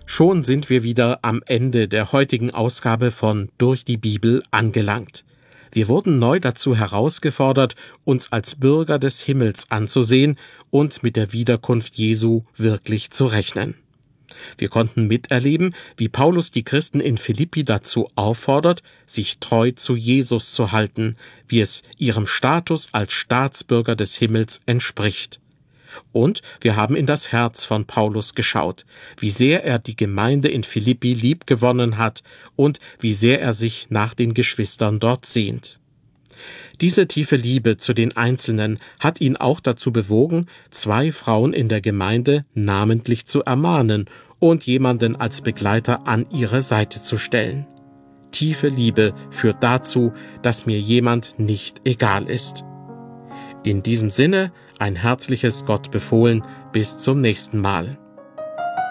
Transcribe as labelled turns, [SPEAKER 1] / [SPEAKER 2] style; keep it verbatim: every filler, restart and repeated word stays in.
[SPEAKER 1] Schon sind wir wieder am Ende der heutigen Ausgabe von Durch die Bibel angelangt. Wir wurden neu dazu herausgefordert, uns als Bürger des Himmels anzusehen und mit der Wiederkunft Jesu wirklich zu rechnen. Wir konnten miterleben, wie Paulus die Christen in Philippi dazu auffordert, sich treu zu Jesus zu halten, wie es ihrem Status als Staatsbürger des Himmels entspricht. Und wir haben in das Herz von Paulus geschaut, wie sehr er die Gemeinde in Philippi liebgewonnen hat und wie sehr er sich nach den Geschwistern dort sehnt. Diese tiefe Liebe zu den Einzelnen hat ihn auch dazu bewogen, zwei Frauen in der Gemeinde namentlich zu ermahnen und jemanden als Begleiter an ihre Seite zu stellen. Tiefe Liebe führt dazu, dass mir jemand nicht egal ist. In diesem Sinne ein herzliches Gott befohlen, bis zum nächsten Mal.